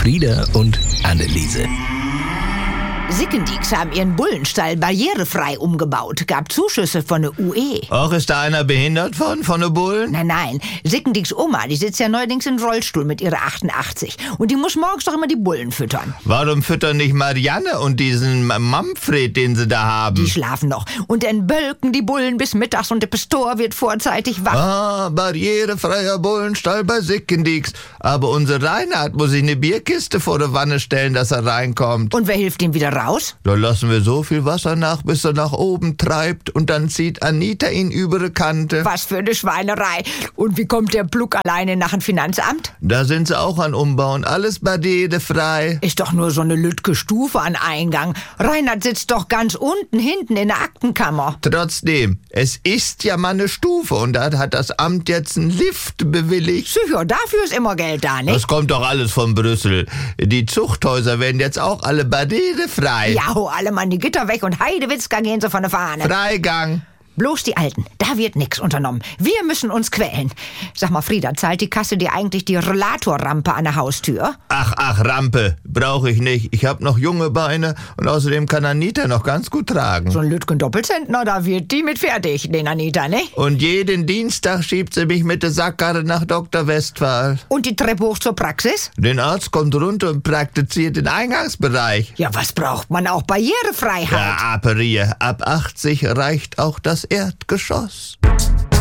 Frieda und Anneliese. Sickendieks haben ihren Bullenstall barrierefrei umgebaut. Gab Zuschüsse von der UE. Auch ist da einer behindert von den Bullen? Nein. Sickendieks Oma, die sitzt ja neuerdings im Rollstuhl mit ihrer 88. Und die muss morgens doch immer die Bullen füttern. Warum füttern nicht Marianne und diesen Manfred, den sie da haben? Die schlafen noch. Und dann bölken die Bullen bis mittags und der Pastor wird vorzeitig wach. Barrierefreier Bullenstall bei Sickendieks. Aber unser Reinhard muss sich eine Bierkiste vor der Wanne stellen, dass er reinkommt. Und wer hilft ihm wieder raus? Da lassen wir so viel Wasser nach, bis er nach oben treibt. Und dann zieht Anita ihn über die Kante. Was für eine Schweinerei. Und wie kommt der Pluck alleine nach dem Finanzamt? Da sind sie auch an Umbauen. Alles barrierefrei. Ist doch nur so eine lütge Stufe an Eingang. Reinhard sitzt doch ganz unten, hinten in der Aktenkammer. Trotzdem, es ist ja mal eine Stufe. Und da hat das Amt jetzt einen Lift bewilligt. Sicher, dafür ist immer Geld da, nicht? Das kommt doch alles von Brüssel. Die Zuchthäuser werden jetzt auch alle barrierefrei. Ja, hau alle Mann die Gitter weg und Heidewitzka gehen sie von der Fahne. Freigang. Bloß die Alten, da wird nix unternommen. Wir müssen uns quälen. Sag mal, Frieda, zahlt die Kasse dir eigentlich die Rollatorrampe an der Haustür? Ach, Rampe, brauche ich nicht. Ich habe noch junge Beine und außerdem kann Anita noch ganz gut tragen. So ein Lütgen Doppelzentner, da wird die mit fertig, den Anita, ne? Und jeden Dienstag schiebt sie mich mit der Sackkarre nach Dr. Westphal. Und die Treppe hoch zur Praxis? Den Arzt kommt runter und praktiziert den Eingangsbereich. Ja, was braucht man auch? Barrierefreiheit. Ja, Aperier, ab 80 reicht auch das Erdgeschoss.